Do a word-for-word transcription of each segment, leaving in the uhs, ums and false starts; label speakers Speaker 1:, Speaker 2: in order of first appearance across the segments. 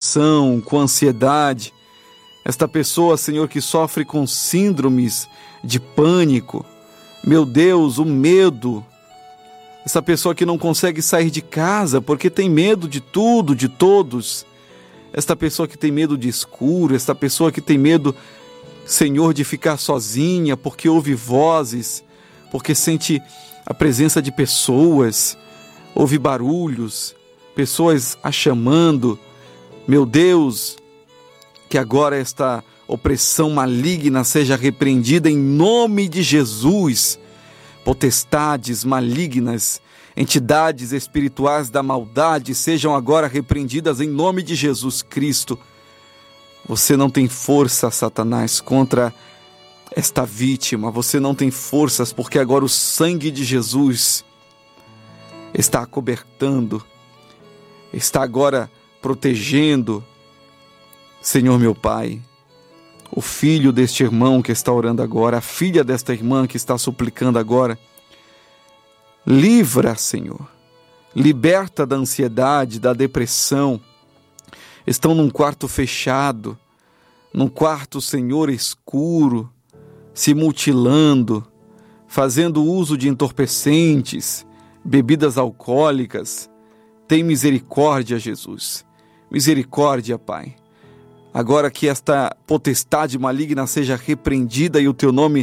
Speaker 1: depressão, com ansiedade. Esta pessoa, Senhor, que sofre com síndromes de pânico. Meu Deus, o medo. Essa pessoa que não consegue sair de casa porque tem medo de tudo, de todos. Esta pessoa que tem medo de escuro. Esta pessoa que tem medo, Senhor, de ficar sozinha porque ouve vozes, porque sente a presença de pessoas, ouve barulhos, pessoas a chamando. Meu Deus, que agora esta opressão maligna seja repreendida em nome de Jesus. Potestades malignas, entidades espirituais da maldade sejam agora repreendidas em nome de Jesus Cristo. Você não tem força, Satanás, contra esta vítima. Você não tem forças, porque agora o sangue de Jesus está acobertando, está agora protegendo. Senhor meu Pai, o filho deste irmão que está orando agora, a filha desta irmã que está suplicando agora, livra, Senhor, liberta da ansiedade, da depressão. Estão num quarto fechado, num quarto, Senhor, escuro, se mutilando, fazendo uso de entorpecentes, bebidas alcoólicas. Tem misericórdia, Jesus. Misericórdia, Pai. Agora que esta potestade maligna seja repreendida e o Teu nome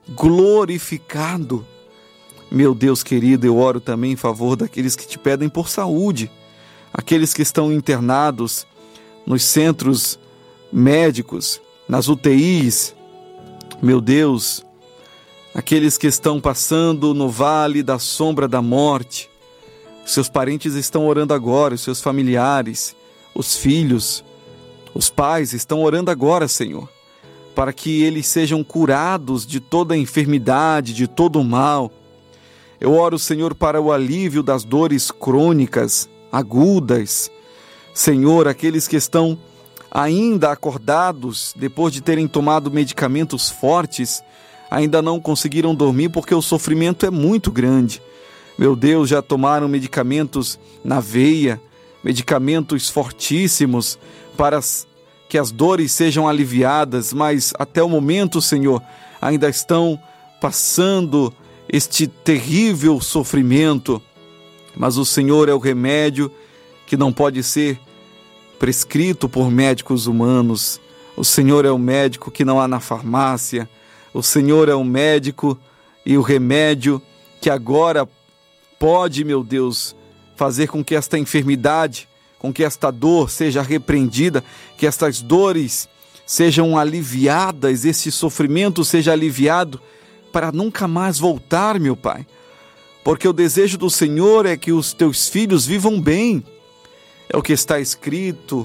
Speaker 1: glorificado. Meu Deus querido, eu oro também em favor daqueles que te pedem por saúde, aqueles que estão internados nos centros médicos, nas U T Is, meu Deus, aqueles que estão passando no vale da sombra da morte. Seus parentes estão orando agora, os seus familiares, os filhos, os pais estão orando agora, Senhor, para que eles sejam curados de toda a enfermidade, de todo o mal. Eu oro, Senhor, para o alívio das dores crônicas, agudas. Senhor, aqueles que estão ainda acordados, depois de terem tomado medicamentos fortes, ainda não conseguiram dormir porque o sofrimento é muito grande. Meu Deus, já tomaram medicamentos na veia, medicamentos fortíssimos para que as dores sejam aliviadas, mas até o momento, Senhor, ainda estão passando este terrível sofrimento. Mas o Senhor é o remédio que não pode ser prescrito por médicos humanos. O Senhor é o médico que não há na farmácia. O Senhor é o médico e o remédio que agora pode, meu Deus, fazer com que esta enfermidade, com que esta dor seja repreendida, que estas dores sejam aliviadas, esse sofrimento seja aliviado para nunca mais voltar, meu Pai. Porque o desejo do Senhor é que os teus filhos vivam bem. É o que está escrito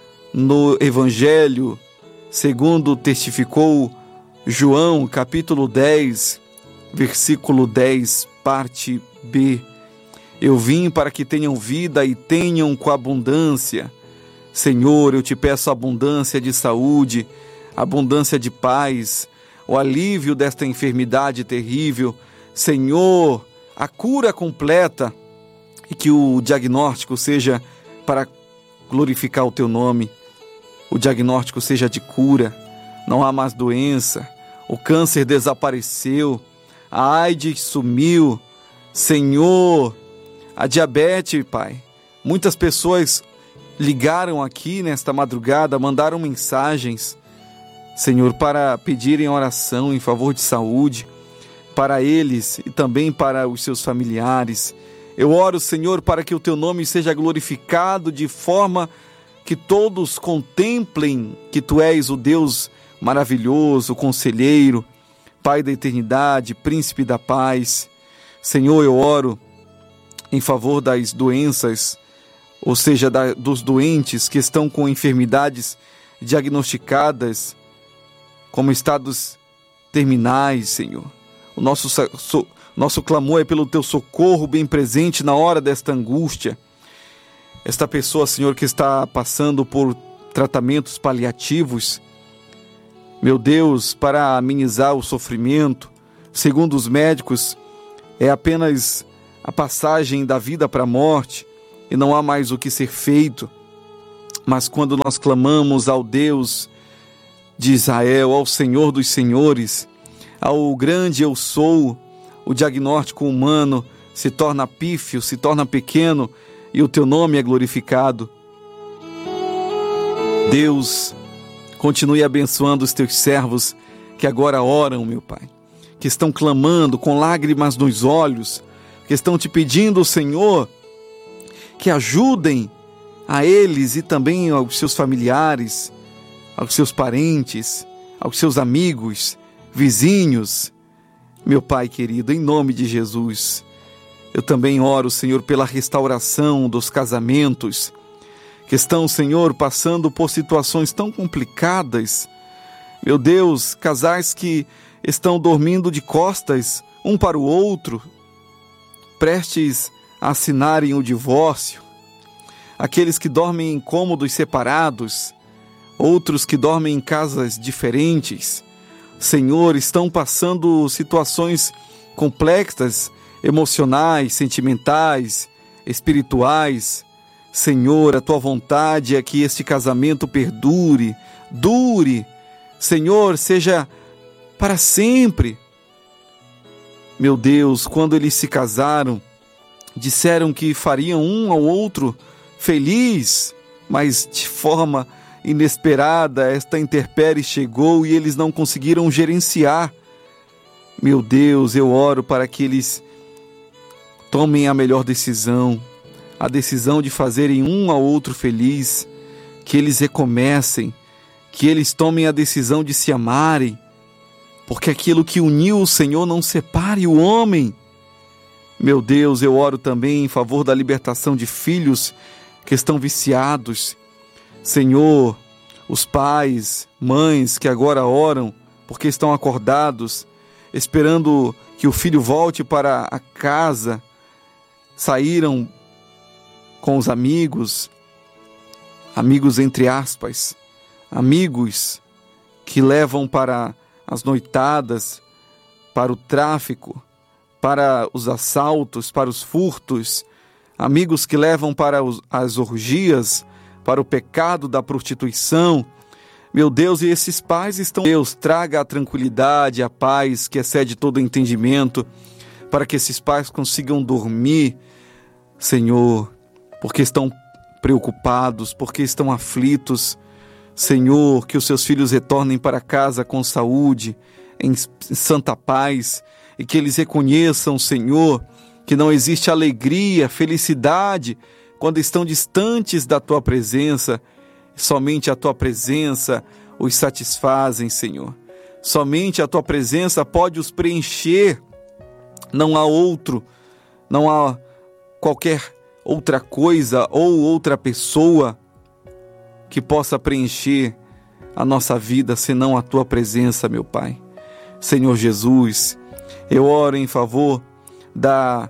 Speaker 1: no Evangelho, segundo testificou João, capítulo dez, versículo dez, parte B. Eu vim para que tenham vida e tenham com abundância. Senhor, eu te peço abundância de saúde, abundância de paz, o alívio desta enfermidade terrível. Senhor, a cura completa e que o diagnóstico seja para glorificar o teu nome. O diagnóstico seja de cura, não há mais doença, o câncer desapareceu, a AIDS sumiu. Senhor, a diabetes, Pai, muitas pessoas ligaram aqui nesta madrugada, mandaram mensagens, Senhor, para pedirem oração em favor de saúde, para eles e também para os seus familiares. Eu oro, Senhor, para que o teu nome seja glorificado de forma que todos contemplem que tu és o Deus maravilhoso, conselheiro, Pai da eternidade, príncipe da paz. Senhor, eu oro em favor das doenças, ou seja, da, dos doentes que estão com enfermidades diagnosticadas como estados terminais, Senhor. O nosso, so, nosso clamor é pelo teu socorro bem presente na hora desta angústia. Esta pessoa, Senhor, que está passando por tratamentos paliativos, meu Deus, para amenizar o sofrimento, segundo os médicos, é apenas a passagem da vida para a morte e não há mais o que ser feito. Mas quando nós clamamos ao Deus de Israel, ao Senhor dos Senhores, ao grande eu sou, o diagnóstico humano se torna pífio, se torna pequeno e o teu nome é glorificado. Deus, continue abençoando os teus servos que agora oram, meu Pai, que estão clamando com lágrimas nos olhos, que estão te pedindo, Senhor, que ajudem a eles e também aos seus familiares, aos seus parentes, aos seus amigos, vizinhos. Meu Pai querido, em nome de Jesus, eu também oro, Senhor, pela restauração dos casamentos que estão, Senhor, passando por situações tão complicadas. Meu Deus, casais que estão dormindo de costas um para o outro, prestes a assinarem o divórcio, aqueles que dormem em cômodos separados, outros que dormem em casas diferentes. Senhor, estão passando situações complexas, emocionais, sentimentais, espirituais. Senhor, a tua vontade é que este casamento perdure, dure. Senhor, seja para sempre. Meu Deus, quando eles se casaram, disseram que fariam um ao outro feliz, mas de forma inesperada esta intempérie chegou e eles não conseguiram gerenciar. Meu Deus, eu oro para que eles tomem a melhor decisão, a decisão de fazerem um ao outro feliz, que eles recomecem, que eles tomem a decisão de se amarem, porque aquilo que uniu o Senhor não separe o homem. Meu Deus, eu oro também em favor da libertação de filhos que estão viciados. Senhor, os pais, mães que agora oram porque estão acordados, esperando que o filho volte para a casa, saíram com os amigos, amigos entre aspas, amigos que levam para as noitadas, para o tráfico, para os assaltos, para os furtos, amigos que levam para os, as orgias, para o pecado da prostituição. Meu Deus, e esses pais estão... Deus, traga a tranquilidade, a paz que excede todo entendimento, para que esses pais consigam dormir, Senhor, porque estão preocupados, porque estão aflitos. Senhor, que os seus filhos retornem para casa com saúde, em santa paz, e que eles reconheçam, Senhor, que não existe alegria, felicidade, quando estão distantes da Tua presença. Somente a Tua presença os satisfazem, Senhor. Somente a Tua presença pode os preencher. Não há outro, não há qualquer outra coisa ou outra pessoa que possa preencher a nossa vida, senão a Tua presença, meu Pai. Senhor Jesus, eu oro em favor da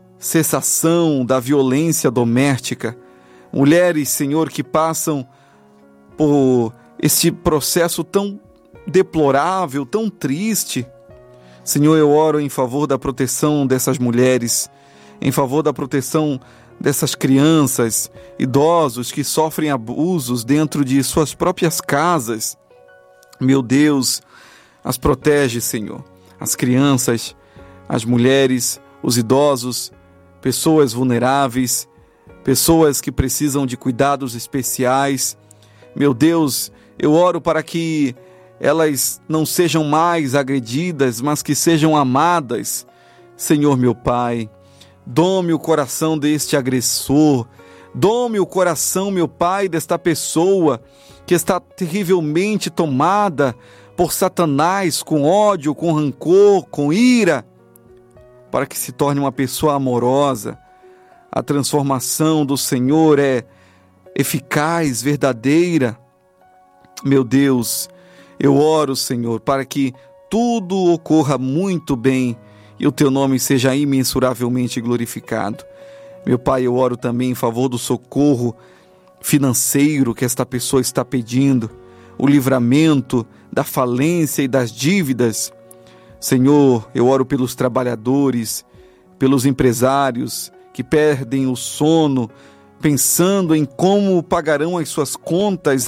Speaker 1: cessação da violência doméstica. Mulheres, Senhor, que passam por este processo tão deplorável, tão triste. Senhor, eu oro em favor da proteção dessas mulheres, em favor da proteção dessas crianças, idosos que sofrem abusos dentro de suas próprias casas. Meu Deus, as protege, Senhor. As crianças, as mulheres, os idosos, pessoas vulneráveis, pessoas que precisam de cuidados especiais. Meu Deus, eu oro para que elas não sejam mais agredidas, mas que sejam amadas. Senhor, meu Pai, dome o coração deste agressor, dome o coração, meu Pai, desta pessoa que está terrivelmente tomada por Satanás, com ódio, com rancor, com ira, para que se torne uma pessoa amorosa. A transformação do Senhor é eficaz, verdadeira. Meu Deus, eu oro, Senhor, para que tudo ocorra muito bem e o Teu nome seja imensuravelmente glorificado. Meu Pai, eu oro também em favor do socorro financeiro que esta pessoa está pedindo, o livramento da falência e das dívidas. Senhor, eu oro pelos trabalhadores, pelos empresários que perdem o sono, pensando em como pagarão as suas contas